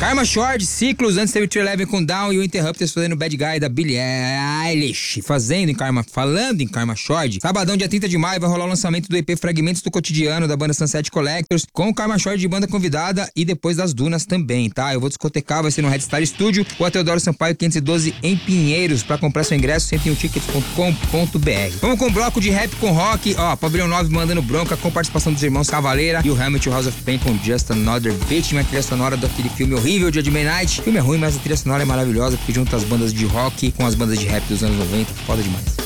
Karma Shore, Ciclos, antes teve 311 com Down e o Interrupters fazendo Bad Guy da Billie Eilish. Falando em Karma Shore, sabadão, dia 30 de maio, vai rolar o lançamento do EP Fragmentos do Cotidiano, da banda Sunset Collectors, com o Karma Shore de banda convidada e depois das Dunas também, tá? Eu vou discotecar, vai ser no Red Star Studio, o Teodoro Sampaio 512 em Pinheiros. Pra comprar seu ingresso, 101tickets.com.br. Vamos com um bloco de rap com rock, Pavilhão 9 mandando bronca, com participação dos irmãos Cavaleira e o Hamilton House of Pain com Just Another Victim, a trilha sonora daquele filme horrível de Midnight. O filme é ruim, mas a trilha sonora é maravilhosa, porque junta as bandas de rock com as bandas de rap dos anos 90, foda demais.